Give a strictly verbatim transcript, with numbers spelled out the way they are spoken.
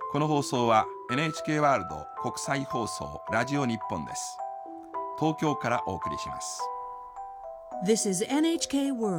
この放送は エヌエイチケー ワールド国際放送ラジオ日本です。東京からお送りします。 This is エヌエイチケー World